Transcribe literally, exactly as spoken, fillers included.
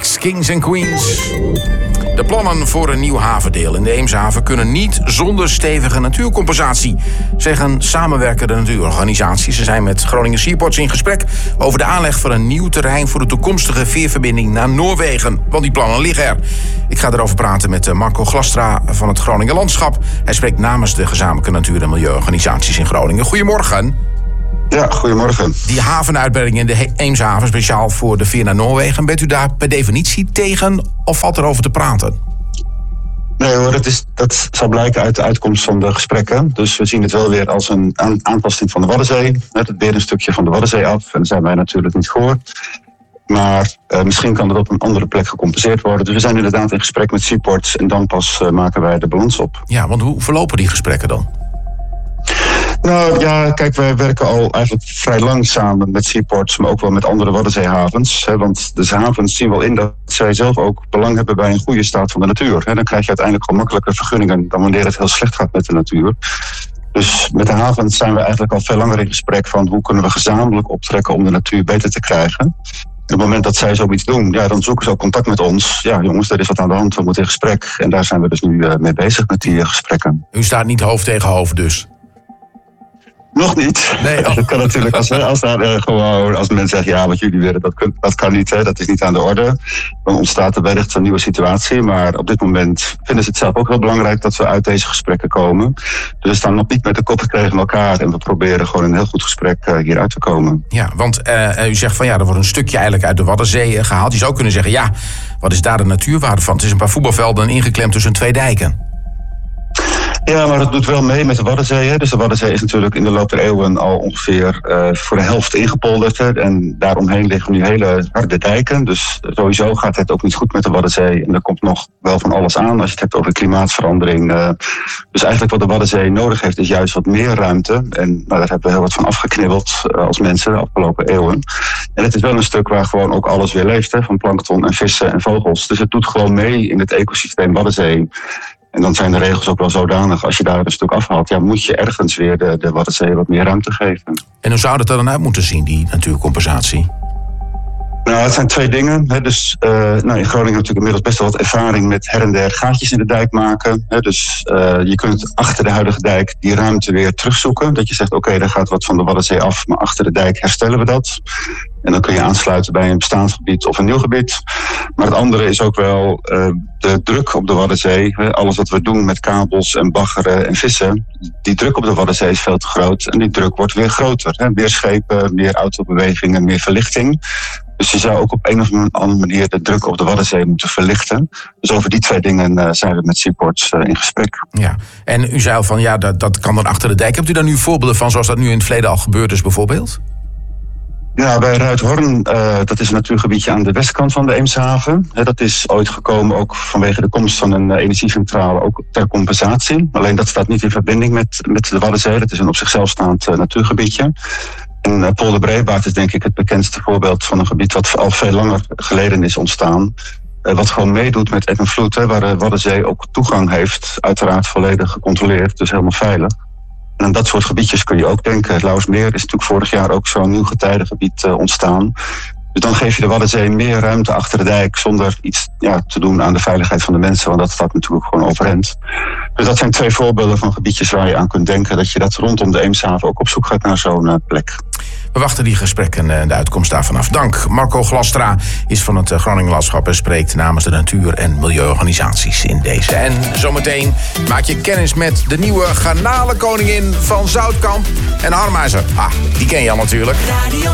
X, Kings and Queens. De plannen voor een nieuw havendeel in de Eemshaven kunnen niet zonder stevige natuurcompensatie, zeggen samenwerkende natuurorganisaties. Ze zijn met Groningen Seaports in gesprek over de aanleg van een nieuw terrein voor de toekomstige veerverbinding naar Noorwegen. Want die plannen liggen er. Ik ga erover praten met Marco Glastra van het Groningen Landschap. Hij spreekt namens de gezamenlijke natuur- en milieuorganisaties in Groningen. Goedemorgen. Ja, goedemorgen. Die havenuitbreiding in de Eemshaven, speciaal voor de veer naar Noorwegen, bent u daar per definitie tegen of valt er over te praten? Nee hoor, dat, is, dat zal blijken uit de uitkomst van de gesprekken. Dus we zien het wel weer als een aan, aanpassing van de Waddenzee. Het weer een stukje van de Waddenzee af. En daar zijn wij natuurlijk niet voor. Maar uh, misschien kan dat op een andere plek gecompenseerd worden. Dus we zijn inderdaad in gesprek met Seaports en dan pas uh, maken wij de balans op. Ja, want hoe verlopen die gesprekken dan? Nou ja, kijk, wij werken al eigenlijk vrij lang samen met Seaports, maar ook wel met andere Waddenzeehavens. Hè, want de havens zien wel in dat zij zelf ook belang hebben bij een goede staat van de natuur. Hè. Dan krijg je uiteindelijk gewoon makkelijker vergunningen dan wanneer het heel slecht gaat met de natuur. Dus met de havens zijn we eigenlijk al veel langer in gesprek van hoe kunnen we gezamenlijk optrekken om de natuur beter te krijgen. Op het moment dat zij zoiets doen, ja, dan zoeken ze ook contact met ons. Ja, jongens, er is wat aan de hand, we moeten in gesprek. En daar zijn we dus nu uh, mee bezig met die uh, gesprekken. U staat niet hoofd tegen hoofd dus? Nog niet. Nee, oh. Dat kan natuurlijk als, als, daar, uh, gewoon, als mensen zeggen, ja, wat jullie willen, dat, kun, dat kan niet, hè, dat is niet aan de orde. Dan ontstaat er wellicht een nieuwe situatie. Maar op dit moment vinden ze het zelf ook heel belangrijk dat we uit deze gesprekken komen. Dus we staan nog niet met de kop tegen elkaar en we proberen gewoon een heel goed gesprek uh, hieruit te komen. Ja, want uh, u zegt van ja, er wordt een stukje eigenlijk uit de Waddenzee gehaald. Je zou kunnen zeggen, ja, wat is daar de natuurwaarde van? Het is een paar voetbalvelden ingeklemd tussen twee dijken. Ja, maar het doet wel mee met de Waddenzee. Hè. Dus de Waddenzee is natuurlijk in de loop der eeuwen al ongeveer uh, voor de helft ingepolderd. Hè. En daaromheen liggen nu hele harde dijken. Dus sowieso gaat het ook niet goed met de Waddenzee. En er komt nog wel van alles aan als je het hebt over klimaatverandering. Uh, dus eigenlijk wat de Waddenzee nodig heeft is juist wat meer ruimte. En nou, daar hebben we heel wat van afgeknibbeld uh, als mensen de afgelopen eeuwen. En het is wel een stuk waar gewoon ook alles weer leeft. Hè, van plankton en vissen en vogels. Dus het doet gewoon mee in het ecosysteem Waddenzee. En dan zijn de regels ook wel zodanig, als je daar een stuk afhaalt, ja, moet je ergens weer de, de Waddenzee wat meer ruimte geven. En hoe zou dat er dan uit moeten zien, die natuurcompensatie? Nou, het zijn twee dingen. Hè. Dus, uh, nou, in Groningen hebben we natuurlijk inmiddels best wel wat ervaring met her en der gaatjes in de dijk maken. Hè. Dus uh, je kunt achter de huidige dijk die ruimte weer terugzoeken. Dat je zegt, oké, okay, daar gaat wat van de Waddenzee af, maar achter de dijk herstellen we dat. En dan kun je aansluiten bij een bestaand gebied of een nieuw gebied. Maar het andere is ook wel uh, de druk op de Waddenzee. Hè. Alles wat we doen met kabels en baggeren en vissen, die druk op de Waddenzee is veel te groot. En die druk wordt weer groter. Hè. Meer schepen, meer autobewegingen, meer verlichting. Dus je zou ook op een of andere manier de druk op de Waddenzee moeten verlichten. Dus over die twee dingen uh, zijn we met Seaports uh, in gesprek. Ja, en u zei al van ja, dat, dat kan dan achter de dijk. Hebt u daar nu voorbeelden van zoals dat nu in het verleden al gebeurd is bijvoorbeeld? Ja, bij Ruithorn, uh, dat is een natuurgebiedje aan de westkant van de Eemshaven. He, dat is ooit gekomen ook vanwege de komst van een uh, energiecentrale, ook ter compensatie. Alleen dat staat niet in verbinding met, met de Waddenzee. Dat is een op zichzelf staand uh, natuurgebiedje. En uh, Polderbreebaart is denk ik het bekendste voorbeeld van een gebied wat al veel langer geleden is ontstaan. Uh, wat gewoon meedoet met eb en vloed, hè, waar de Waddenzee ook toegang heeft. Uiteraard volledig gecontroleerd, dus helemaal veilig. En aan dat soort gebiedjes kun je ook denken. Het Lauwersmeer is natuurlijk vorig jaar ook zo'n nieuw getijdengebied uh, ontstaan. Dus dan geef je de Waddenzee meer ruimte achter de dijk zonder iets ja, te doen aan de veiligheid van de mensen. Want dat staat natuurlijk gewoon overeind. Dus dat zijn twee voorbeelden van gebiedjes waar je aan kunt denken. Dat je dat rondom de Eemshaven ook op zoek gaat naar zo'n uh, plek. We wachten die gesprekken en de uitkomst daarvan af. Dank. Marco Glastra is van het Groningen Landschap en spreekt namens de natuur- en milieuorganisaties in deze. En zometeen maak je kennis met de nieuwe garnalenkoningin van Zoutkamp en Harmhuizen. Ah, die ken je al natuurlijk. Radio